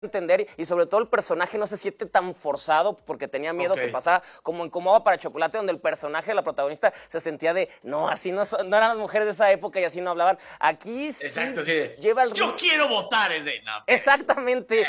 entender, y sobre todo el personaje no se siente tan forzado porque tenía miedo que pasara como en Como Agua para Chocolate, donde el personaje, la protagonista, se sentía de, no, así no, no eran las mujeres de esa época y así no hablaban. Aquí sí exacto, sí de, lleva el yo quiero votar, es de, no, exactamente,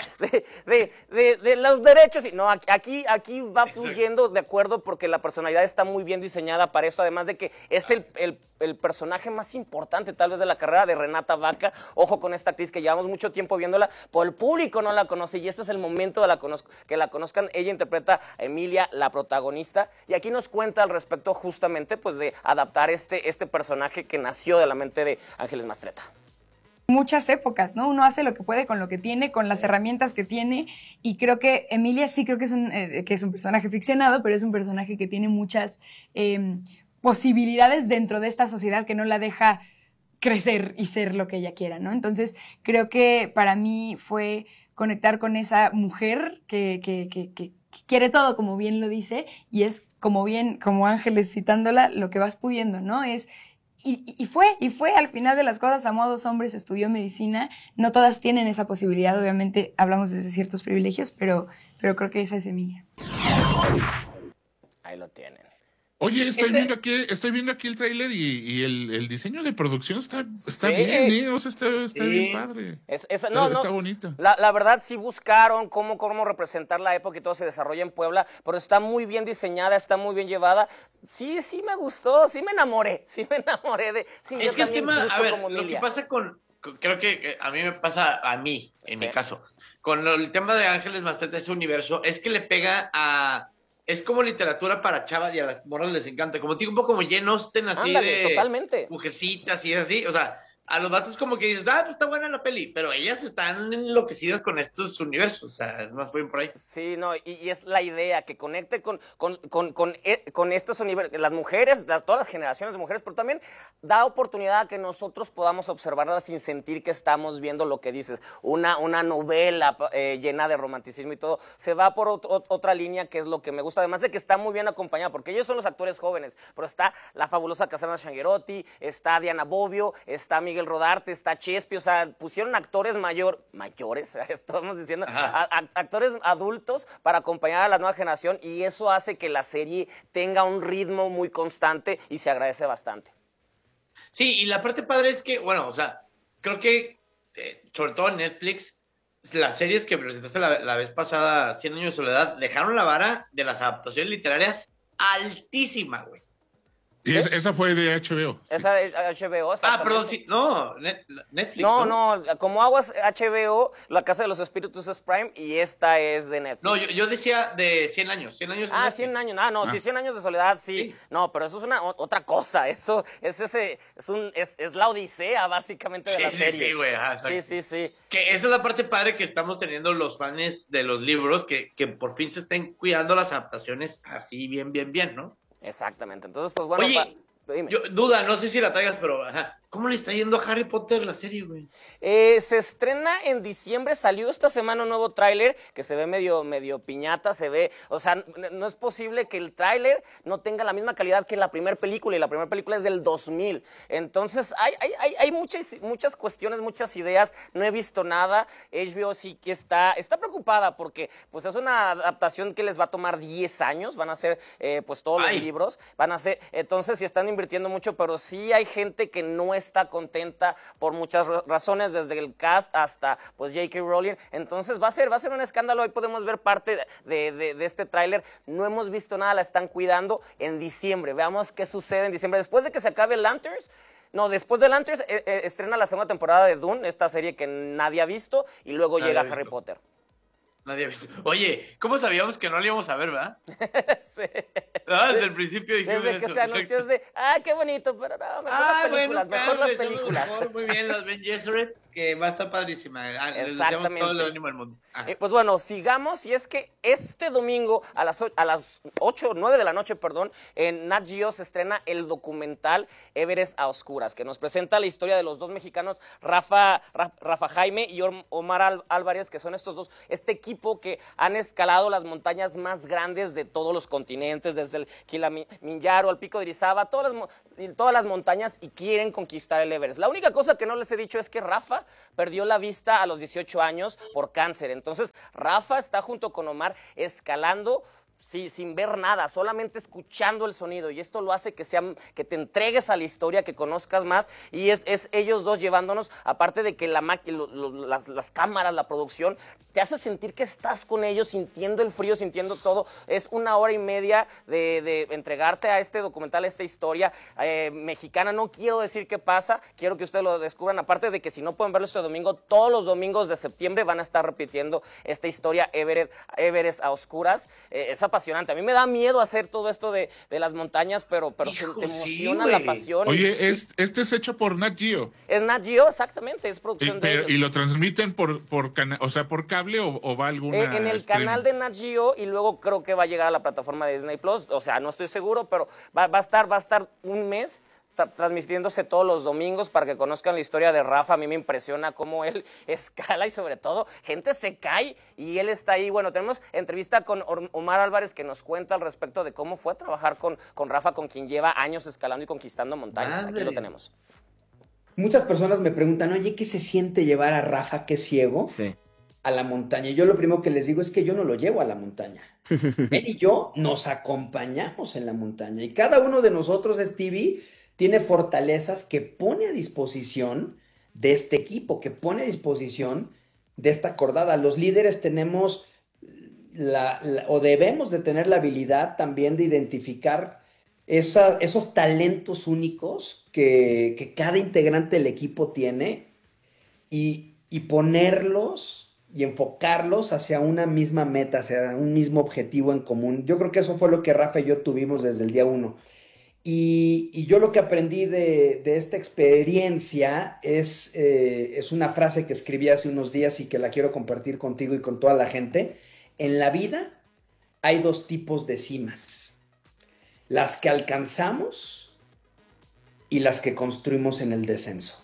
de los derechos. No, aquí va fluyendo de acuerdo porque la personalidad está muy bien diseñada para eso, además de que es el personaje más importante tal vez de la carrera de Renata Vaca. Ojo con esta actriz que llevamos mucho tiempo viéndola, por el público no la conoce y este es el momento de que la conozcan. Ella interpreta a Emilia, la protagonista, y aquí nos cuenta al respecto justamente pues de adaptar este personaje que nació de la mente de Ángeles Mastretta. Muchas épocas, ¿no? Uno hace lo que puede con lo que tiene, con las herramientas que tiene, y creo que Emilia sí creo que es un personaje ficcionado, pero es un personaje que tiene muchas posibilidades dentro de esta sociedad que no la deja crecer y ser lo que ella quiera, ¿no? Entonces, creo que para mí fue conectar con esa mujer que quiere todo, como bien lo dice, y es como Ángeles citándola, lo que vas pudiendo, ¿no? Y fue al final de las cosas, amó a 2 hombres, estudió medicina, no todas tienen esa posibilidad, obviamente hablamos desde ciertos privilegios, pero creo que esa es Emilia. Ahí lo tienen. Oye, estoy viendo aquí el tráiler y el diseño de producción está bien, o sea, está bien padre. Está bonito. La verdad sí buscaron cómo representar la época y todo se desarrolla en Puebla, pero está muy bien diseñada, está muy bien llevada. Sí me gustó, sí me enamoré de... Sí, es que el tema, a ver, como lo que pasa creo que a mí me pasa, en mi caso, con el tema de Ángeles Mastretta, ese universo, es que le pega a... Es como literatura para chavas y a las morras les encanta. Como tipo como Jane Austen, así. Ándale, totalmente. Mujercitas y así. O sea, a los vatos como que dices, pues está buena la peli. Pero ellas están enloquecidas con estos universos. O sea, es más bien por ahí. Sí, no, y es la idea que conecte con estos universos, las mujeres, todas las generaciones de mujeres, pero también da oportunidad a que nosotros podamos observarlas sin sentir que estamos viendo lo que dices. Una novela llena de romanticismo y todo. Se va por otra línea que es lo que me gusta. Además de que está muy bien acompañada, porque ellos son los actores jóvenes, pero está la fabulosa Cassandra Changuerotti, está Diana Bobbio, está Miguel Rodarte, está Chespi, o sea, pusieron actores mayores, estamos diciendo, actores adultos para acompañar a la nueva generación, y eso hace que la serie tenga un ritmo muy constante y se agradece bastante. Sí, y la parte padre es que, bueno, o sea, creo que, sobre todo en Netflix, las series que presentaste la vez pasada, 100 años de soledad, dejaron la vara de las adaptaciones literarias altísima, güey. Y esa fue de HBO. Esa de HBO. Perdón, sí. No, Netflix. No, Como Aguas HBO, La Casa de los Espíritus es Prime y esta es de Netflix. No, yo decía de 100 años. 100 años. 100 años. Sí, 100 años de soledad, sí. No, pero eso es otra cosa. Eso es la odisea, básicamente, de la serie. Sí, güey. Sí. Que esa es la parte padre que estamos teniendo los fans de los libros, que por fin se estén cuidando las adaptaciones así bien, ¿no? Exactamente. Entonces, pues bueno. Oye, no sé si la traigas, pero ¿cómo le está yendo a Harry Potter la serie, güey? Se estrena en diciembre, salió esta semana un nuevo tráiler que se ve medio piñata, se ve, o sea, no es posible que el tráiler no tenga la misma calidad que la primera película, y la primera película es del 2000. Entonces, hay muchas cuestiones, muchas ideas, no he visto nada. HBO sí que está preocupada porque pues es una adaptación que les va a tomar 10 años, van a ser pues todos los libros, entonces sí están invirtiendo mucho, pero sí hay gente que no está contenta por muchas razones, desde el cast hasta pues J.K. Rowling. Entonces va a ser un escándalo. Hoy podemos ver parte de este tráiler. No hemos visto nada, la están cuidando. En diciembre, veamos qué sucede en diciembre. Después de que se acabe Lanterns, después de Lanterns estrena la segunda temporada de Dune, esta serie que nadie ha visto, y luego llega Harry Potter. Nadie ha visto. Oye, ¿cómo sabíamos que no lo íbamos a ver, verdad? Sí. Desde el principio dijimos desde que eso. se anunció es de, qué bonito, pero no, mejor las películas. Muy bien, las Ben Gesserit, que va a estar padrísima. Les deseamos todo el ánimo del mundo. Pues bueno, sigamos, y es que este domingo a las 9 de la noche, en Nat Geo se estrena el documental Everest a Oscuras, que nos presenta la historia de los dos mexicanos, Rafa Jaime y Omar Álvarez, que son este equipo equipo que han escalado las montañas más grandes de todos los continentes, desde el Kilimanjaro al Pico de Orizaba, todas las montañas, y quieren conquistar el Everest. La única cosa que no les he dicho es que Rafa perdió la vista a los 18 años por cáncer. Entonces, Rafa está junto con Omar escalando, sí, sin ver nada, solamente escuchando el sonido, y esto lo hace que te entregues a la historia, que conozcas más, y es ellos dos llevándonos, aparte de que las cámaras, la producción, te hace sentir que estás con ellos, sintiendo el frío, sintiendo todo. Es 1 hora y media de entregarte a este documental, a esta historia mexicana. No quiero decir qué pasa, quiero que ustedes lo descubran, aparte de que si no pueden verlo este domingo, todos los domingos de septiembre van a estar repitiendo esta historia Everest a oscuras. Es apasionante. A mí me da miedo hacer todo esto de las montañas, pero te emociona la pasión. Oye, este es hecho por Nat Geo. Es Nat Geo, exactamente, es producción de ellos. ¿Y lo transmiten por cable o va alguna en el canal de Nat Geo, y luego creo que va a llegar a la plataforma de Disney Plus? O sea, no estoy seguro, pero va a estar un mes transmitiéndose todos los domingos para que conozcan la historia de Rafa. A mí me impresiona cómo él escala, y sobre todo, gente se cae y él está ahí. Bueno, tenemos entrevista con Omar Álvarez, que nos cuenta al respecto de cómo fue trabajar con Rafa, con quien lleva años escalando y conquistando montañas. Aquí lo tenemos. Muchas personas me preguntan, oye, ¿qué se siente llevar a Rafa, que es ciego, a la montaña? Y yo lo primero que les digo es que yo no lo llevo a la montaña. Él y yo nos acompañamos en la montaña, y cada uno de nosotros, Stevie, tiene fortalezas que pone a disposición de este equipo, que pone a disposición de esta cordada. Los líderes tenemos o debemos de tener la habilidad también de identificar esos talentos únicos que cada integrante del equipo tiene, y ponerlos y enfocarlos hacia una misma meta, hacia un mismo objetivo en común. Yo creo que eso fue lo que Rafa y yo tuvimos desde el día 1. Y yo lo que aprendí de esta experiencia es una frase que escribí hace unos días y que la quiero compartir contigo y con toda la gente. En la vida hay 2 tipos de cimas: las que alcanzamos y las que construimos en el descenso.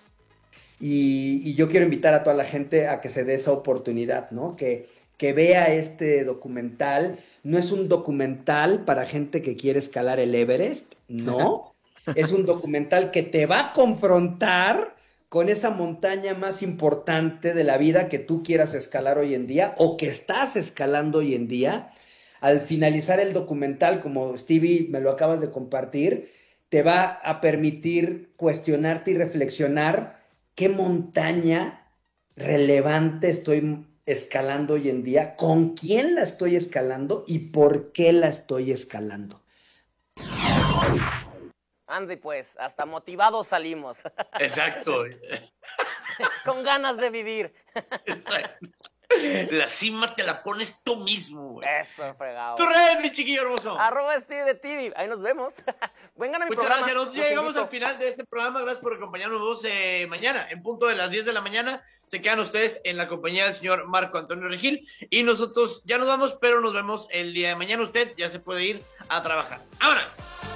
Y yo quiero invitar a toda la gente a que se dé esa oportunidad, ¿no? Que vea este documental. No es un documental para gente que quiere escalar el Everest, no. Es un documental que te va a confrontar con esa montaña más importante de la vida que tú quieras escalar hoy en día, o que estás escalando hoy en día. Al finalizar el documental, como Stevie me lo acabas de compartir, te va a permitir cuestionarte y reflexionar qué montaña relevante estoy escalando hoy en día, con quién la estoy escalando y por qué la estoy escalando. Andy, pues, hasta motivados salimos. Exacto. Con ganas de vivir. Exacto. La cima te la pones tú mismo, güey. Eso, fregado. Tu red, mi chiquillo hermoso. @Steve de TV. Ahí nos vemos. Vengan a mi Muchas programa. gracias. Nos llegamos al final de este programa. Gracias por acompañarnos mañana, en punto de las 10 de la mañana. Se quedan ustedes en la compañía del señor Marco Antonio Regil. Y nosotros ya nos vamos, pero nos vemos el día de mañana. Usted ya se puede ir a trabajar. ¡Vámonos!